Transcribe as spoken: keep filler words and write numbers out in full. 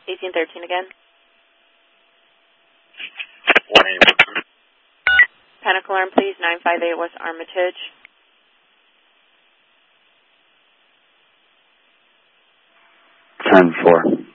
eighteen thirteen again. one eight one two. Panic alarm, please. nine five eight West Armitage. ten four.